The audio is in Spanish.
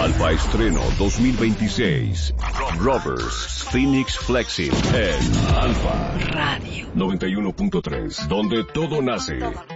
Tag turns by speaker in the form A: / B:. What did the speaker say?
A: Alfa Estreno 2026. Rovers Phoenix Flexing en Alfa Radio 91.3, donde todo nace.